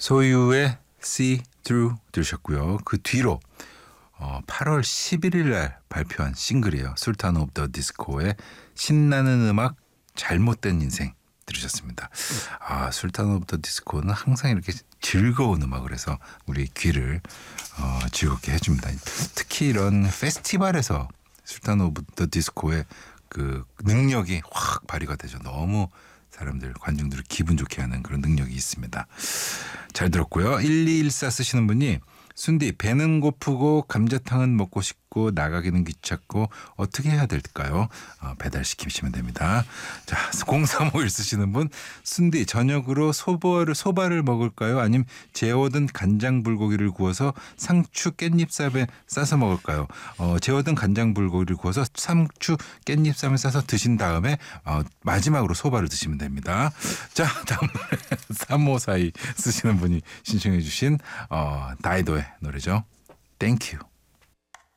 소유의 See Through 들으셨고요. 그 뒤로 8월 11일 날 발표한 싱글이에요. 술탄 오브 더 디스코의 신나는 음악 잘못된 인생 들으셨습니다. 술탄 오브 더 디스코는 항상 이렇게 즐거운 음악을 해서 우리 귀를 즐겁게 해줍니다. 특히 이런 페스티벌에서 술탄 오브 더 디스코의 그 능력이 확 발휘가 되죠. 너무 사람들, 관중들을 기분 좋게 하는 그런 능력이 있습니다. 잘 들었고요. 1214 쓰시는 분이 순디 배는 고프고 감자탕은 먹고 싶고 나가기는 귀찮고 어떻게 해야 될까요? 배달시키시면 됩니다. 자, 0351 쓰시는 분 순디 저녁으로 소바를 먹을까요? 아니면 재워둔 간장 불고기를 구워서 상추 깻잎쌈에 싸서 먹을까요? 재워둔 간장 불고기를 구워서 상추 깻잎쌈에 싸서 드신 다음에 마지막으로 소바를 드시면 됩니다. 자, 다음 3542 쓰시는 분이 신청해 주신 다이도의 노래죠. Thank you.